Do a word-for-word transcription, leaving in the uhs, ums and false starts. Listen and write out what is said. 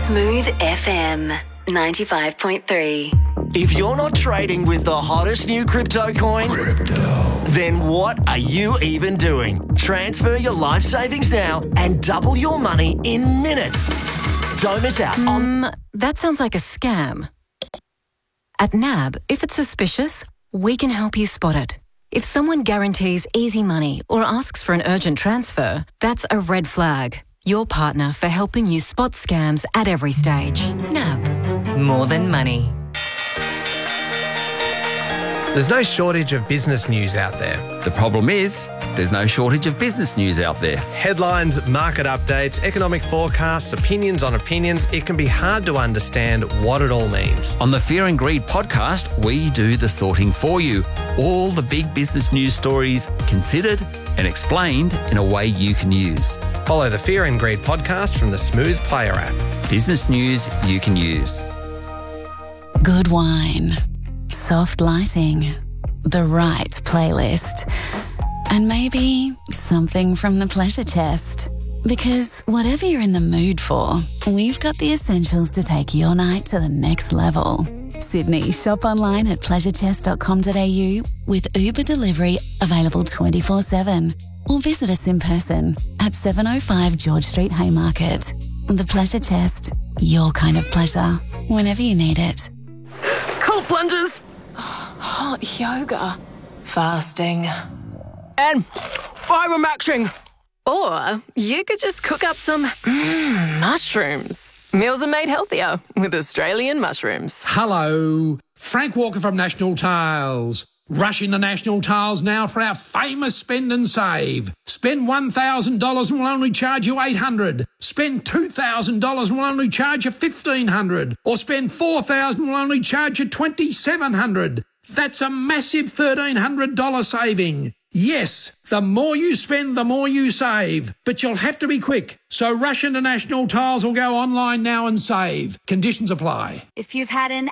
Smooth F M ninety-five point three. If you're not trading with the hottest new crypto coin, crypto. then what are you even doing? Transfer your life savings now and double your money in minutes. Don't miss out on... Um, that sounds like a scam. At N A B, if it's suspicious, we can help you spot it. If someone guarantees easy money or asks for an urgent transfer, that's a red flag. Your partner for helping you spot scams at every stage. N A B. More than money. There's no shortage of business news out there. The problem is, there's no shortage of business news out there. Headlines, market updates, economic forecasts, opinions on opinions. It can be hard to understand what it all means. On the Fear and Greed podcast, we do the sorting for you. All the big business news stories considered and explained in a way you can use. Follow the Fear and Greed podcast from the Smooth Player app. Business news you can use. Good wine, soft lighting, the right playlist, and maybe something from the pleasure chest. Because whatever you're in the mood for, we've got the essentials to take your night to the next level. Sydney, shop online at pleasure chest dot com dot a u with Uber delivery available twenty-four seven. Or visit us in person at seven oh five George Street, Haymarket. The Pleasure Chest, your kind of pleasure, whenever you need it. Cold plunges, hot yoga, fasting, and biomaxing. Or you could just cook up some mm, mushrooms. Meals are made healthier with Australian mushrooms. Hello, Frank Walker from National Tiles. Rush into National Tiles now for our famous spend and save. Spend one thousand dollars and we'll only charge you eight hundred dollars. Spend two thousand dollars and we'll only charge you fifteen hundred dollars. Or spend four thousand dollars and we'll only charge you twenty-seven hundred dollars. That's a massive thirteen hundred dollars saving. Yes, the more you spend, the more you save. But you'll have to be quick. So rush into National Tiles or go online now and save. Conditions apply. If you've had an